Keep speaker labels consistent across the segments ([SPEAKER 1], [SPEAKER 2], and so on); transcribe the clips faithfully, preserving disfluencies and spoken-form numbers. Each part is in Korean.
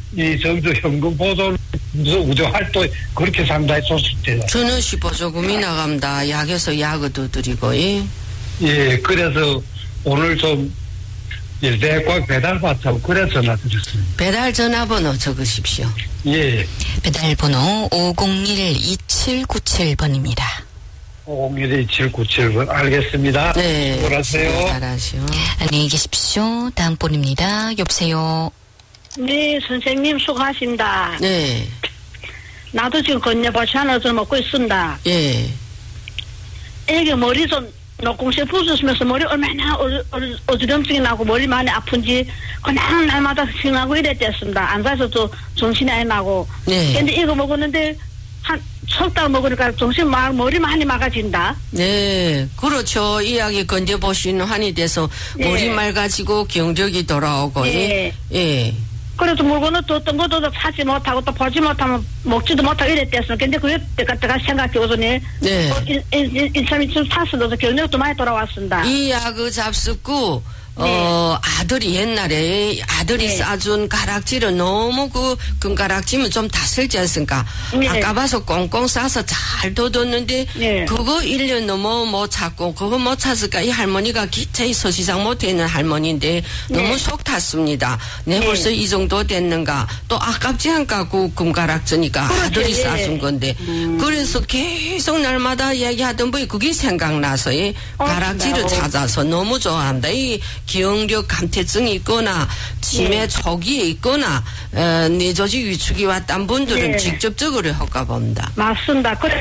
[SPEAKER 1] 이 정도 현금 보조 우대 활동 그렇게 상당히 좋습니다.
[SPEAKER 2] 전원시 보조금이 나갑니다. 약에서 약도 드리고. 예.
[SPEAKER 1] 예, 그래서 오늘 좀 내과 배달 받자고 그래 전화 드렸습니다.
[SPEAKER 2] 배달 전화번호 적으십시오.
[SPEAKER 1] 예.
[SPEAKER 3] 배달 번호 오공일 이칠구칠 번입니다.
[SPEAKER 1] 오공일 이칠구칠 번 알겠습니다.
[SPEAKER 2] 네.
[SPEAKER 1] 수고하세요.
[SPEAKER 2] 잘하시오.
[SPEAKER 3] 안녕히 계십시오. 다음 번입니다. 여보세요.
[SPEAKER 4] 네, 선생님 수고하십니다.
[SPEAKER 2] 네.
[SPEAKER 4] 나도 지금 건네버시 하나 좀 먹고 있습니다.
[SPEAKER 2] 예.
[SPEAKER 4] 애기 머리 좀 녹공세 부수면서 머리 얼마나 어지럼증이 나고 머리 많이 아픈지 그냥 날마다 싱하고 이랬댔습니다. 앉아서 또 정신이 안 나고.
[SPEAKER 2] 네.
[SPEAKER 4] 근데 이거 먹었는데 한 석 달 먹으니까 정신 막 머리 많이 막아진다.
[SPEAKER 2] 네, 그렇죠. 이야기 건져보시는 한이 돼서
[SPEAKER 4] 네.
[SPEAKER 2] 머리 맑아지고 경력이 돌아오고.
[SPEAKER 4] 네.
[SPEAKER 2] 예. 예.
[SPEAKER 4] 그래도 물건은 또 어떤 것도 사지 못하고 또 보지 못하면 먹지도 못하고 이랬댔어. 근데 그게 내가 내가 생각해 오더니
[SPEAKER 2] 네.
[SPEAKER 4] 어, 인삼이 좀 탔어도 경력도 많이 돌아왔습니다.
[SPEAKER 2] 이 약을 잡숫고
[SPEAKER 4] 네.
[SPEAKER 2] 어, 아들이 옛날에 아들이
[SPEAKER 4] 네.
[SPEAKER 2] 싸준 가락지를 너무 그 금가락지면 좀 다 쓸지 않습니까?
[SPEAKER 4] 네.
[SPEAKER 2] 아까 봐서 꽁꽁 싸서 잘 둬뒀는데
[SPEAKER 4] 네.
[SPEAKER 2] 그거 일 년 넘어 못 찾고 그거 못 찾을까 이 할머니가 기차에 서시장 못해 있는 할머니인데 너무
[SPEAKER 4] 네.
[SPEAKER 2] 속 탔습니다. 내
[SPEAKER 4] 네.
[SPEAKER 2] 벌써 이 정도 됐는가 또 아깝지 않까 그 금가락지니까
[SPEAKER 4] 그렇죠.
[SPEAKER 2] 아들이
[SPEAKER 4] 예.
[SPEAKER 2] 싸준 건데
[SPEAKER 4] 음.
[SPEAKER 2] 그래서 계속 날마다 얘기하던 분이 그게 생각나서 이
[SPEAKER 4] 어,
[SPEAKER 2] 가락지를
[SPEAKER 4] 진짜요?
[SPEAKER 2] 찾아서 너무 좋아한다. 이 기억력 감퇴증이 있거나 치매
[SPEAKER 4] 네.
[SPEAKER 2] 초기에 있거나 어, 뇌조직 위축이 왔던 분들은
[SPEAKER 4] 네.
[SPEAKER 2] 직접적으로 효과 봅니다.
[SPEAKER 4] 맞습니다. 그래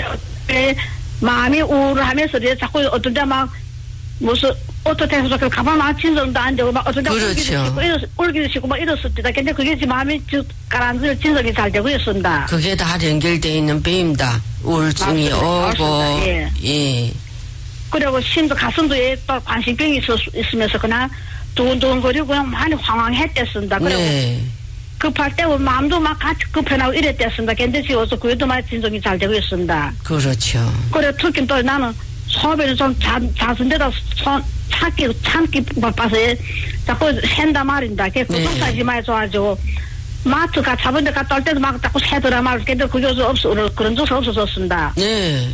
[SPEAKER 4] 마음이 우울하면서 이제 자꾸 어떤 데 막 무슨 어떻게 해서 그 가만 막 진정도 안 되고 막 어떤 데
[SPEAKER 2] 그렇죠.
[SPEAKER 4] 울기도 싫고 이랬, 울기도 싫고 막 이랬을 때다. 근데 그게 지금 마음이 쭉 가라앉을 진정이 잘 되고 있습니다.
[SPEAKER 2] 그게 다 연결되어 있는 배입니다. 우울증이
[SPEAKER 4] 맞습니다.
[SPEAKER 2] 오고
[SPEAKER 4] 맞습니다. 예.
[SPEAKER 2] 예.
[SPEAKER 4] 그리고 심도 가슴도 또 관심병이 있, 있으면서 그냥 두근두근거리고 그냥 많이 황황했댔습니다. 그리고
[SPEAKER 2] 네.
[SPEAKER 4] 급할 때 마음도 막 같이 급해나고 이랬댔습니다. 근데 지금 어서 그래도 많이 진정이 잘 되고 있습니다.
[SPEAKER 2] 그렇죠.
[SPEAKER 4] 그래 특히 또 나는 소변이 좀 자, 잦은 데다 손 참기 참기 바빠서 자꾸 샌다 말입니다. 그 구독사지 많이 좋아가지고 마트 가 잡은 데 갔다 올 때도 막 자꾸 새더라 말이야. 근데 그게 없어 그런 적 없어졌습니다.
[SPEAKER 2] 네.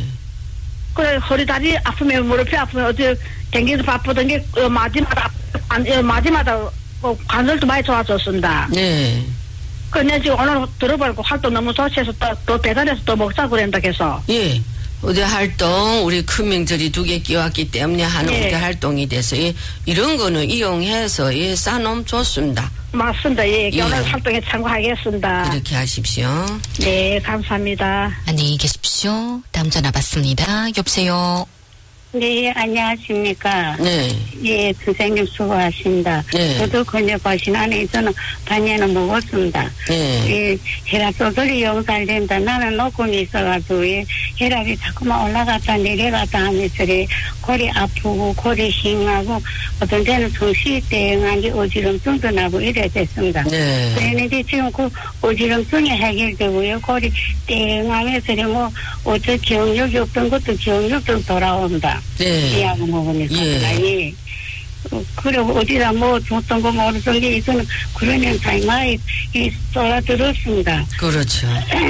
[SPEAKER 4] 그래 허리 다리 아프면 무릎이 아프면 어디 댕기도 바쁘던 게 어, 마지마다 관, 어, 마지마다 어, 관절도 많이 좋아졌습니다.
[SPEAKER 2] 네.
[SPEAKER 4] 그래 지금 오늘 들어버리고 활동 너무 좋아해서 또, 또 배달해서 또 먹자 그랬다 해서.
[SPEAKER 2] 예. 의대 활동 우리 큰 명절이 두 개 끼웠기 때문에 하는
[SPEAKER 4] 네.
[SPEAKER 2] 의대 활동이 돼서 예, 이런 거는 이용해서 예, 싸놓으면 좋습니다.
[SPEAKER 4] 맞습니다. 예,
[SPEAKER 2] 예.
[SPEAKER 4] 오늘 활동에 참고하겠습니다.
[SPEAKER 2] 그렇게 하십시오.
[SPEAKER 4] 네, 감사합니다.
[SPEAKER 3] 안녕히 계십시오. 다음 전화 받습니다. 여보세요.
[SPEAKER 5] 네, 안녕하십니까.
[SPEAKER 2] 네.
[SPEAKER 5] 예, 선생님 수고하십니다.
[SPEAKER 2] 네.
[SPEAKER 5] 저도 건조과신 안에 저는 반년은 먹었습니다.
[SPEAKER 2] 네.
[SPEAKER 5] 예, 혈압 조절이 영살된다. 나는 녹음이 있어가지고, 예, 혈압이 자꾸만 올라갔다 내려갔다 하면서, 예, 골이 아프고, 골이 싱하고, 어떤 때는 정신이 땡한지 어지럼증도 나고 이래 됐습니다.
[SPEAKER 2] 네.
[SPEAKER 5] 그랬는데 지금 그 어지럼증이 해결되고요. 골이 땡하면서, 뭐, 어째 기억력이 없던 것도 기억력도 돌아온다.
[SPEAKER 2] 네.
[SPEAKER 5] 이하고 먹으니까.
[SPEAKER 2] 예.
[SPEAKER 5] 예. 어, 그리고 어디다 뭐 줬던 거 모르던 게 이거는 그런 현상이 많이 이 쏟아들었습니다.
[SPEAKER 2] 그렇죠.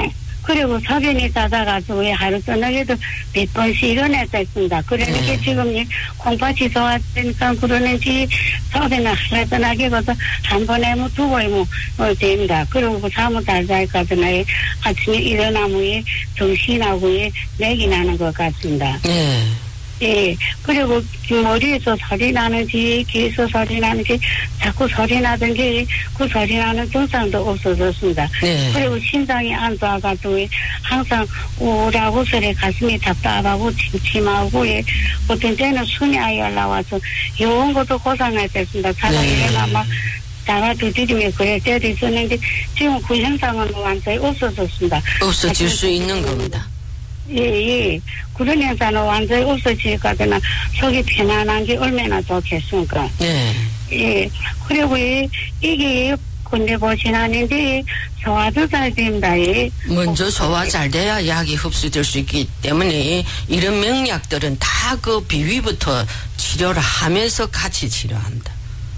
[SPEAKER 5] 그리고 소변이 잦아가지고 하루 저녁에도 몇 번씩 일어났다 했습니다. 그러니까
[SPEAKER 2] 네.
[SPEAKER 5] 지금 이 콩팥이 좋았으니까 그러는지 소변을 하나전하게 가서 한 번에 뭐 두 번에 뭐 어, 됩니다. 그리고 잠을 잘 자니까 아침에 일어나면 정신하고 맥이 나는 것 같습니다.
[SPEAKER 2] 네.
[SPEAKER 5] 예, 그리고 머리에서 소리 나는지, 귀에서 소리 나는지, 자꾸 소리 나든지, 그 소리 나는 증상도 없어졌습니다.
[SPEAKER 2] 네.
[SPEAKER 5] 그리고 심장이 안 좋아가지고, 항상 우울하고, 소리 가슴이 답답하고, 침침하고, 예, 어떤 때는 숨이 아예 올라와서, 요런 것도 고생했습니다. 자다
[SPEAKER 2] 네.
[SPEAKER 5] 일어나 막, 자가 두드리며 그럴 때도 있었는데, 지금 그 현상은 완전히 없어졌습니다.
[SPEAKER 2] 없어질 수 있는 겁니다.
[SPEAKER 5] 예, 예. 그런 현상은 완전히 없어지니까 속이 편안한 게 얼마나 좋겠습니까?
[SPEAKER 2] 네.
[SPEAKER 5] 예. 그리고 이, 이게 근데 보시나는데 소화도 잘 된다. 예.
[SPEAKER 2] 먼저 소화 잘 돼야 약이 흡수될 수 있기 때문에 이런 명약들은 다 그 비위부터 치료를 하면서 같이 치료한다.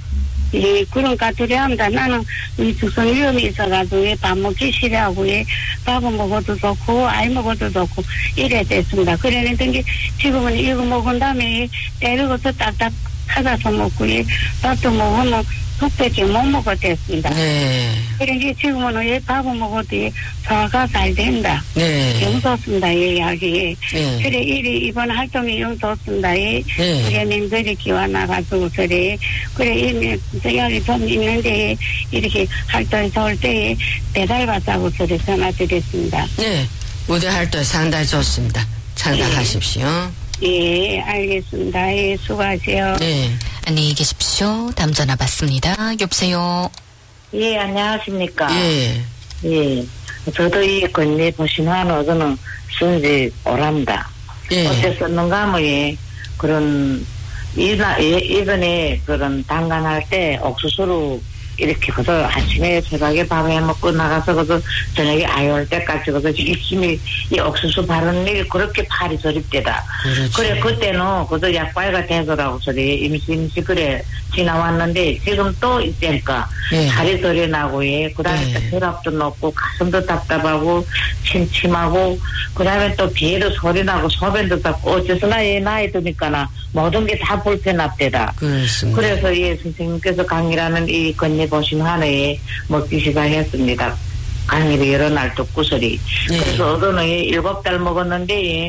[SPEAKER 5] 예, 그런 까투리 합니다. 나는 이 죽선 위험이 있어가지고, 예, 밥 먹기 싫어하고, 예, 밥은 먹어도 좋고, 아이 먹어도 좋고, 이래 됐습니다. 그랬는데, 게 지금은 이거 먹은 다음에, 때리고서 딱딱 찾아서 먹고, 예, 밥도 먹으면, 국밖에 못 먹었댔습니다.
[SPEAKER 2] 네.
[SPEAKER 5] 그러니 지금은 예, 밥을 먹어도 예, 소화가 잘 된다.
[SPEAKER 2] 네.
[SPEAKER 5] 영 좋습니다. 예, 약이.
[SPEAKER 2] 네.
[SPEAKER 5] 그래, 이리 이번 활동이 영 좋습니다. 예.
[SPEAKER 2] 네.
[SPEAKER 5] 그래, 명절이 기와나가지고, 그래. 그래, 이, 저 약이 좀 있는데, 이렇게 활동이 좋을 때 배달받자고 그래 전화드렸습니다.
[SPEAKER 2] 네. 무대 활동 상당히 좋습니다. 참가하십시오.
[SPEAKER 5] 예, 알겠습니다. 예, 수고하세요.
[SPEAKER 2] 네.
[SPEAKER 3] 안녕히 계십시오. 다음 전화 받습니다. 여보세요.
[SPEAKER 6] 예, 안녕하십니까.
[SPEAKER 2] 예.
[SPEAKER 6] 예. 저도 이 건네 보신 한어는 쓴지 오랍니다.
[SPEAKER 2] 예.
[SPEAKER 6] 어째 썼는가 하면, 예, 그런, 이나, 예, 이번에 그런 당간할 때 옥수수로 이렇게 그저 아침에 새벽에 밤에 먹고 나가서 그저 저녁에 아이올 때까지 그저 열심히 이 옥수수 바르는 일이 그렇게 팔이 저립대다.
[SPEAKER 2] 그렇지.
[SPEAKER 6] 그래, 그때는 그저 약과가 되더라고 소리 임시 임시 그래 지나왔는데 지금 또 이때니까
[SPEAKER 2] 예.
[SPEAKER 6] 살이 덜이 나고 예. 그 다음에
[SPEAKER 2] 예.
[SPEAKER 6] 혈압도 높고 가슴도 답답하고 침침하고 그 다음에 또 비에도 소리 나고 소변도 닦고 어째서나 예 나이 드니까나 모든 게 다 불편합대다.
[SPEAKER 2] 그렇습니다.
[SPEAKER 6] 그래서 예 선생님께서 강의라는 이 건네 보신 한해에 먹기 시작했습니다. 강의를 여러 날 듣고서리.
[SPEAKER 2] 네.
[SPEAKER 6] 그래서 어느 예 일곱 달 먹었는데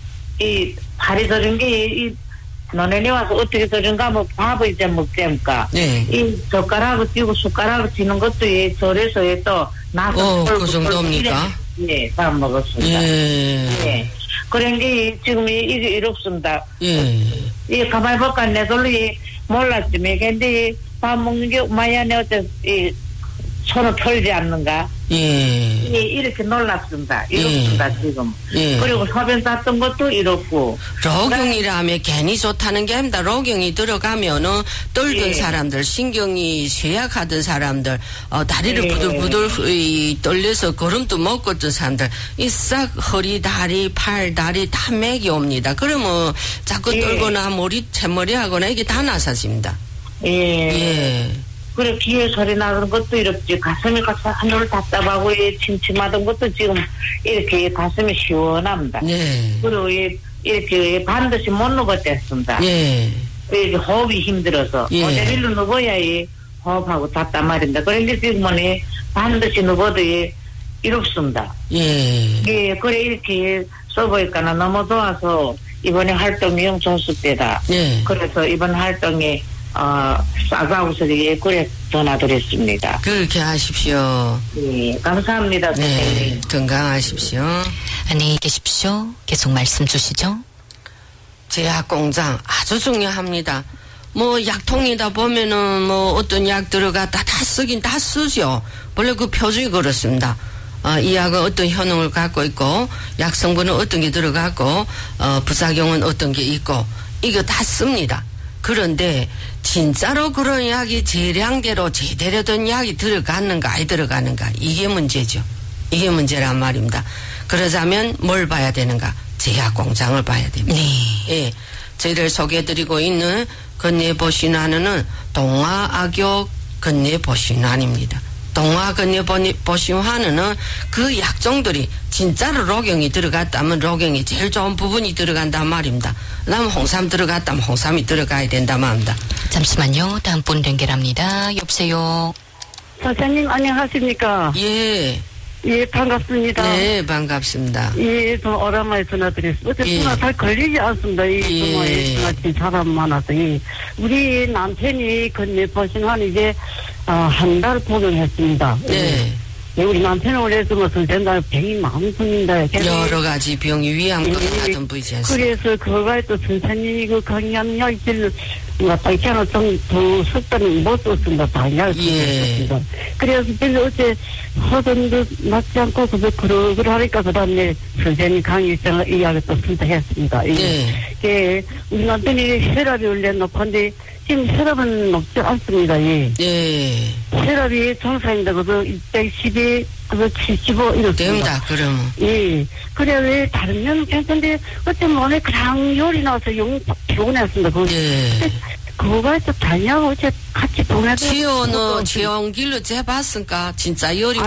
[SPEAKER 6] 이 발이 저린 게 이 너네네 와서 어떻게 저린가 뭐 밥을 이제 먹자니까.
[SPEAKER 2] 네.
[SPEAKER 6] 이 젓가락을 쥐고 숟가락을 쥐는 것도 예 저래서 예 또 나서
[SPEAKER 2] 어, 그 정도입니까?
[SPEAKER 6] 예, 다 먹었습니다.
[SPEAKER 2] 예.
[SPEAKER 6] 예. 그런 게 지금 이게 이렇습니다.
[SPEAKER 2] 예.
[SPEAKER 6] 이 가만히 볼까 내돌로 이 몰랐지 근데 밥 먹는 게 마야네 어째 이 손을 털지 않는가?
[SPEAKER 2] 예.
[SPEAKER 6] 예, 이렇게 놀랍습니다. 이렇습니다,
[SPEAKER 2] 예.
[SPEAKER 6] 지금.
[SPEAKER 2] 예.
[SPEAKER 6] 그리고 소변 쌌던 것도 이렇고.
[SPEAKER 2] 로경이라면 괜히 좋다는 게 아닙니다. 로경이 들어가면은 떨던
[SPEAKER 6] 예.
[SPEAKER 2] 사람들, 신경이 쇠약하던 사람들, 어, 다리를
[SPEAKER 6] 예.
[SPEAKER 2] 부들부들 이, 떨려서 걸음도 못 걷던 사람들, 이 싹 허리, 다리, 팔, 다리 다 맥이 옵니다. 그러면 자꾸
[SPEAKER 6] 예.
[SPEAKER 2] 떨거나 머리, 채머리 하거나 이게 다 나서집니다.
[SPEAKER 6] 예.
[SPEAKER 2] 예.
[SPEAKER 6] 그래, 귀에 소리 나는 것도 이렇지. 가슴이 하늘 답답하고, 예, 침침하던 것도 지금 이렇게 가슴이 시원합니다.
[SPEAKER 2] 네.
[SPEAKER 6] 그리고 예, 이렇게 반드시 못 누웠댔습니다.
[SPEAKER 2] 예.
[SPEAKER 6] 예, 호흡이 힘들어서.
[SPEAKER 2] 예.
[SPEAKER 6] 호텔일로 누워야 예, 호흡하고 답답 말입니다. 그런데 지금은 예, 반드시 누워도 예, 이롭습니다.
[SPEAKER 2] 예.
[SPEAKER 6] 예, 그래, 이렇게 써보니까 너무 좋아서 이번에 활동이 영 좋을 때다.
[SPEAKER 2] 예.
[SPEAKER 6] 그래서 이번 활동에 어, 싸가우서리 그래 전화드렸습니다.
[SPEAKER 2] 그렇게 하십시오.
[SPEAKER 6] 예, 감사합니다.
[SPEAKER 2] 네.
[SPEAKER 6] 선생님.
[SPEAKER 2] 건강하십시오.
[SPEAKER 3] 안녕히 계십시오. 계속 말씀 주시죠.
[SPEAKER 2] 제약공장 아주 중요합니다. 뭐 약통이다 보면은 뭐 어떤 약 들어갔다 다 쓰긴 다 쓰죠. 원래 그 표준이 그렇습니다. 어, 이 약은 어떤 효능을 갖고 있고 약 성분은 어떤 게 들어갔고 어, 부작용은 어떤 게 있고 이거 다 씁니다. 그런데 진짜로 그런 약이 재량대로 제대로 된 약이 들어갔는가 안 들어가는가 이게 문제죠. 이게 문제란 말입니다. 그러자면 뭘 봐야 되는가? 제약공장을 봐야 됩니다.
[SPEAKER 3] 네.
[SPEAKER 2] 예, 저희들 소개해드리고 있는 건네보신환은 동아악교 건네보신환입니다. 동아 건네보신환은 그 약종들이 진짜로 로경이 들어갔다면 로경이 제일 좋은 부분이 들어간단 말입니다. 그다음 홍삼 들어갔다면 홍삼이 들어가야 된단 말입니다.
[SPEAKER 3] 잠시만요. 다음 분 연결합니다. 여보세요.
[SPEAKER 5] 선생님, 안녕하십니까?
[SPEAKER 2] 예.
[SPEAKER 5] 예, 반갑습니다.
[SPEAKER 2] 네, 반갑습니다.
[SPEAKER 5] 예, 좀 오랜만에 전화드렸습니다. 어제
[SPEAKER 2] 예.
[SPEAKER 5] 전화 잘 걸리지 않습니다. 이
[SPEAKER 2] 예.
[SPEAKER 5] 전화에 전화팀 사람 많아서. 예. 우리 남편이 건네 보신 한 이제 어, 한 달 복용했습니다.
[SPEAKER 2] 네.
[SPEAKER 5] 예, 우리 남편은 원래 좀 선생님 병이 많습니다.
[SPEAKER 2] 여러 가지 병이 위암 같은 부위지 않습니까?
[SPEAKER 5] 그래서 그거에 또 선생님이 그 강의하는 약질 맞다 있잖아 좀더 속단은 못 썼습니다. 방향을
[SPEAKER 2] 예.
[SPEAKER 5] 썼습니다. 그래서 그래서 어제 허전도 맞지 않고 그저 그러그러 하니까 그 다음에 선생님 강의 있잖아 이야기 또 선택했습니다.
[SPEAKER 2] 네.
[SPEAKER 5] 예, 우리 남편이 혈압이 원래 높은데 지금 혈압은 높지 않습니다. 예.
[SPEAKER 2] 예.
[SPEAKER 5] 혈압이 정상입니다. 그래서 백십이, 그래서 칠십오 이렇습니다.
[SPEAKER 2] 됩니다, 그러면.
[SPEAKER 5] 예. 그래, 왜, 다른 면은 괜찮은데, 어쩌면 오늘 그냥 열이 나서 영 피곤했습니다. 그,
[SPEAKER 2] 예.
[SPEAKER 5] 그거 좀 달냐고, 저 같이 보내도.
[SPEAKER 2] 지연은 지연길로 재봤으니까 진짜 열이